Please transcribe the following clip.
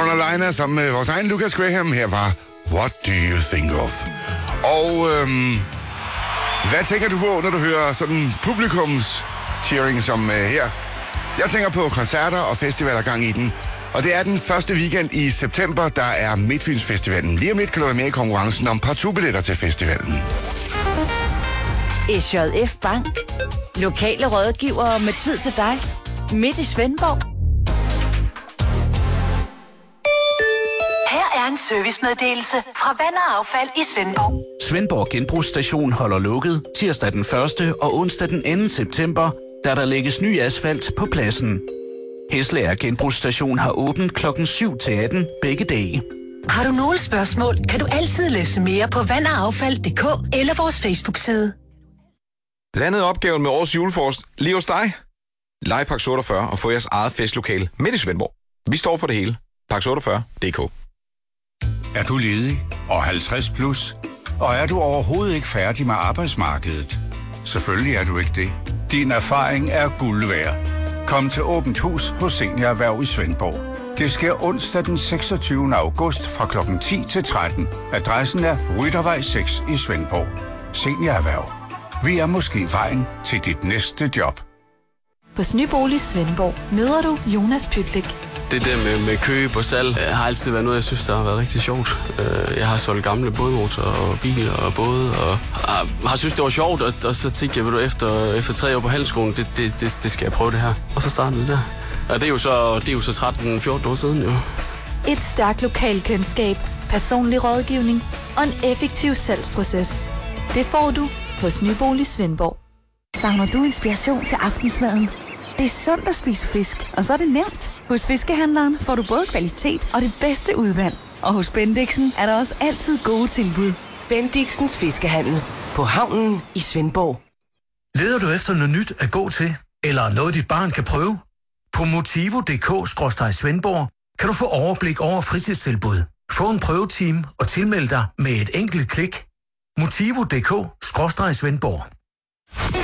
Carolina sammen med vores egen Lucas Graham. Her var What Do You Think Of? Og hvad tænker du på, når du hører sådan publikums cheering som her? Jeg tænker på koncerter og festivaler gang i den. Og det er den første weekend i september, der er Midtfynsfestivalen. Lige om lidt kan du være med i konkurrencen om partubilletter til festivalen. SJF Bank. Lokale rådgivere med tid til dig. Midt i Svendborg. Her er en servicemeddelelse fra Vand og Affald i Svendborg. Svendborg Genbrugsstation holder lukket tirsdag den 1. og onsdag den 2. september, da der lægges ny asfalt på pladsen. Hesleær Genbrugsstation har åbent klokken 7 til 18 begge dage. Har du nogle spørgsmål, kan du altid læse mere på vandogaffald.dk eller vores Facebook-side. Landede opgaven med årets julefrokost lige hos dig? Lej Park 48 og få jeres eget festlokale midt i Svendborg. Vi står for det hele. Park48.dk. Er du ledig og 50 plus? Og er du overhovedet ikke færdig med arbejdsmarkedet? Selvfølgelig er du ikke det. Din erfaring er guld værd. Kom til Åbent Hus hos Senior Erhverv i Svendborg. Det sker onsdag den 26. august fra kl. 10 til 13. Adressen er Ryttervej 6 i Svendborg. Senior Erhverv. Vi er måske vejen til dit næste job. Hos Nybolig Svendborg møder du Jonas Pytlik. Det der med køb og salg har altid været noget, jeg synes, der har været rigtig sjovt. Jeg har solgt gamle bådmotorer og biler og både, og har synes, det var sjovt, og så tænkte jeg, efter 3 år på handelsskolen, det skal jeg prøve det her. Og så startede det der. Og det er jo så 13-14 år siden jo. Et stærkt lokalkendskab, personlig rådgivning og en effektiv salgsproces. Det får du hos Nybolig Svendborg. Savner du inspiration til aftensmaden? Det er sundt at spise fisk, og så er det nemt. Hos Fiskehandleren får du både kvalitet og det bedste udvalg. Og hos Bendixen er der også altid gode tilbud. Bendixens Fiskehandel på havnen i Svendborg. Leder du efter noget nyt at gå til? Eller noget, dit barn kan prøve? På motivo.dk/Svendborg kan du få overblik over fritidstilbud. Få en prøveteam og tilmelde dig med et enkelt klik. Motivo.dk/Svendborg.